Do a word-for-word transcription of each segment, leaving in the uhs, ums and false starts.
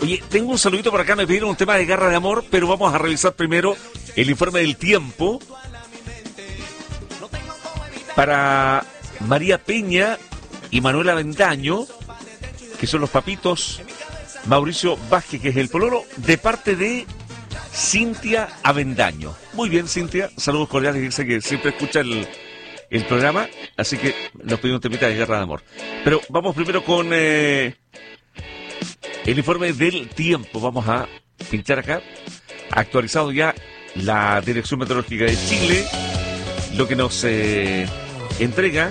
Oye, tengo un saludito por acá, me pidieron un tema de Garra de Amor, pero vamos a revisar primero el informe del tiempo. Para María Peña y Manuela Avendaño, que son los papitos, Mauricio Vázquez, que es el pololo, de parte de Cintia Avendaño. Muy bien, Cintia, saludos cordiales, dice que siempre escucha el, el programa, así que nos pedimos un temita de Guerra de Amor. Pero vamos primero con eh, el informe del tiempo. Vamos a pinchar acá, actualizado ya la Dirección Meteorológica de Chile, lo que nos eh, entrega.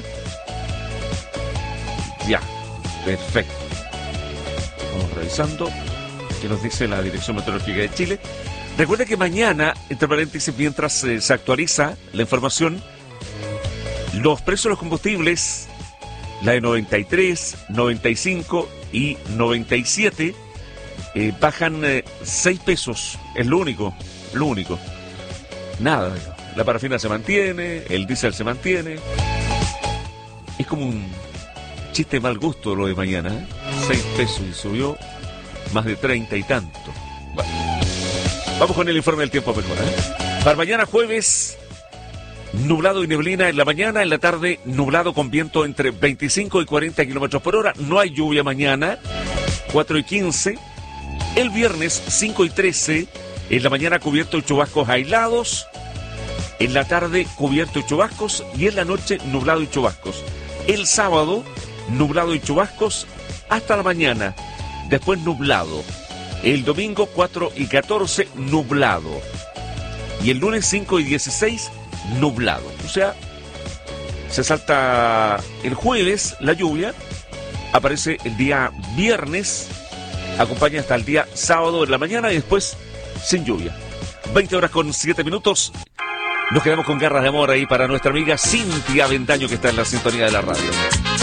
Ya, perfecto. Vamos revisando qué nos dice la Dirección Meteorológica de Chile. Recuerda que mañana, entre paréntesis, mientras eh, se actualiza la información, los precios de los combustibles, la de noventa y tres, noventa y cinco y noventa y siete, eh, bajan eh, seis pesos. Es lo único, lo único. Nada, la parafina se mantiene, el diésel se mantiene. Es como un chiste de mal gusto lo de mañana, ¿eh? seis pesos y subió más de treinta y tanto. Bueno, vamos con el informe del tiempo mejor, ¿eh? Para mañana jueves, nublado y neblina en la mañana, en la tarde nublado con viento entre veinticinco y cuarenta kilómetros por hora. No hay lluvia mañana, cuatro y quince. El viernes cinco y trece, en la mañana cubierto y chubascos aislados. En la tarde cubierto y chubascos y en la noche nublado y chubascos. El sábado nublado y chubascos hasta la mañana, después nublado. El domingo cuatro y catorce nublado. Y el lunes cinco y dieciséis nublado. O sea, se salta el jueves la lluvia, aparece el día viernes, acompaña hasta el día sábado en la mañana y después sin lluvia. veinte horas con siete minutos. Nos quedamos con Garras de Amor ahí para nuestra amiga Cintia Avendaño, que está en la sintonía de la radio.